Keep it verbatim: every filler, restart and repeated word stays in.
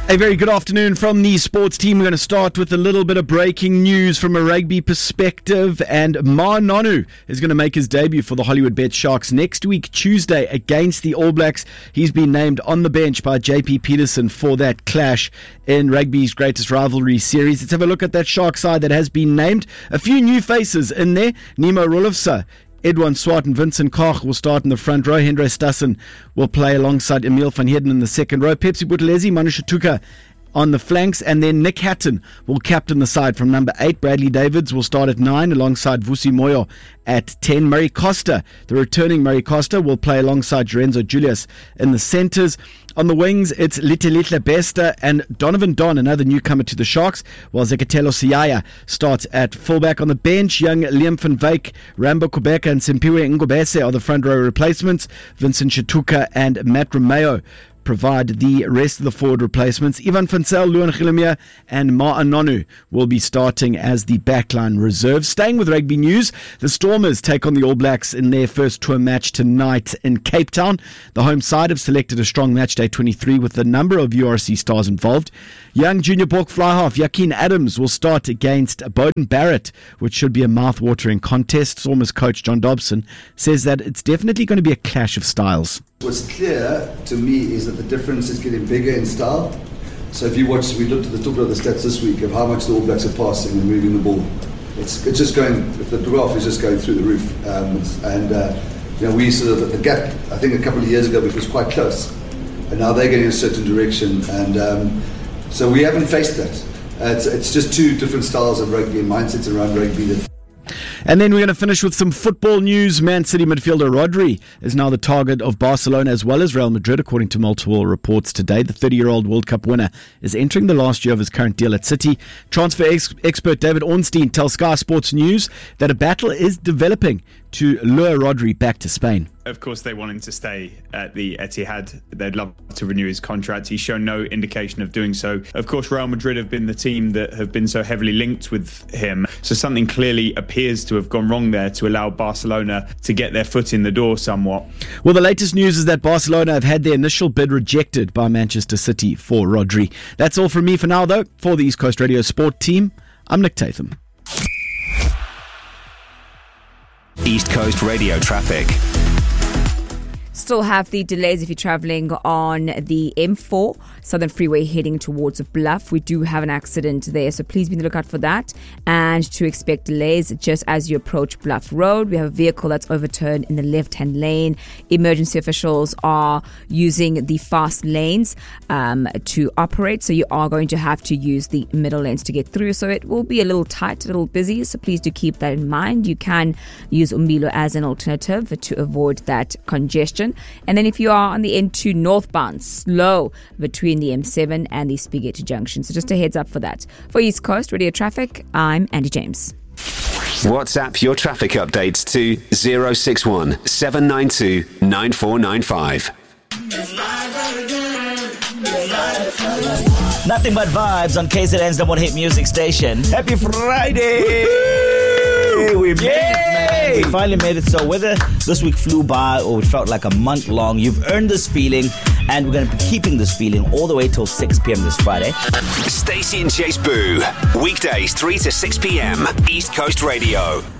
A very good afternoon from the sports team. We're going to start with a little bit of breaking news from a rugby perspective, and Ma Nonu is going to make his debut for the Hollywood Bet Sharks next week, Tuesday, against the All Blacks. He's been named on the bench by J P Peterson for that clash in rugby's greatest rivalry series. Let's have a look at that Shark side that has been named. A few new faces in there. Nemo Rolofsa, Edwin Swart and Vincent Koch will start in the front row. Hendro Stassen will play alongside Emil van Heerden in the second row. Pepsi Buthelezi, Manu Shatuka on the flanks, and then Nick Hatton will captain the side from number eight. Bradley Davids will start at nine alongside Vusi Moyo at ten. Murray Costa, the returning Murray Costa, will play alongside Lorenzo Julius in the centres. On the wings, it's Little Besta and Donovan Don, another newcomer to the Sharks, while Zekatelo Siaya starts at fullback. On the bench, young Liam van Wyk, Rambo Kubeka and Simpiwe Ngobese are the front row replacements. Vincent Shatuka and Matt Romeo provide the rest of the forward replacements. Ivan Fansel, Luan Chilemia and Ma Nonu will be starting as the backline reserve. Staying with rugby news, the Stormers take on the All Blacks in their first tour match tonight in Cape Town. The home side have selected a strong match day twenty-three with a number of U R C stars involved. Young junior Bork fly half Yakin Adams will start against Bowden Barrett, which should be a mouth-watering contest. Stormers coach John Dobson says that it's definitely going to be a clash of styles. What's clear to me is that the difference is getting bigger in style. So if you watch, we looked at the talked about the stats this week of how much the All Blacks are passing and moving the ball. It's it's just going. The graph is just going through the roof. Um, and uh, you know, we sort of the gap. I think a couple of years ago it was quite close, and now they're going in a certain direction. And um, so we haven't faced that. Uh, it's it's just two different styles of rugby and mindsets around rugby that. And then we're going to finish with some football news. Man City midfielder Rodri is now the target of Barcelona as well as Real Madrid, according to multiple reports today. The thirty-year-old World Cup winner is entering the last year of his current deal at City. Transfer ex- expert David Ornstein tells Sky Sports News that a battle is developing to lure Rodri back to Spain. Of course, they want him to stay at the Etihad. They'd love to renew his contract. He's shown no indication of doing so. Of course, Real Madrid have been the team that have been so heavily linked with him. So something clearly appears to have gone wrong there to allow Barcelona to get their foot in the door somewhat. Well, the latest news is that Barcelona have had their initial bid rejected by Manchester City for Rodri. That's all from me for now, though. For the East Coast Radio Sport team, I'm Nick Tatham. East Coast Radio traffic. Still have the delays if you're travelling on the M four, Southern Freeway heading towards Bluff. We do have an accident there, so please be on the lookout for that. And to expect delays just as you approach Bluff Road. We have a vehicle that's overturned in the left-hand lane. Emergency officials are using the fast lanes um, to operate, so you are going to have to use the middle lanes to get through. So it will be a little tight, a little busy, so please do keep that in mind. You can use Umbilo as an alternative to avoid that congestion. And then if you are on the N two northbound, slow between the M seven and the Spaghetti Junction. So just a heads up for that. For East Coast Radio Traffic, I'm Andy James. WhatsApp your traffic updates to zero six one seven nine two nine four nine five. Nothing but vibes on K Z N's number one hit music station. Happy Friday! We made it, man. We finally made it. So whether this week flew by or it felt like a month long, you've earned this feeling, and we're going to be keeping this feeling all the way till six p.m. this Friday. Stacey and Chase Boo, weekdays three to six p.m. East Coast Radio.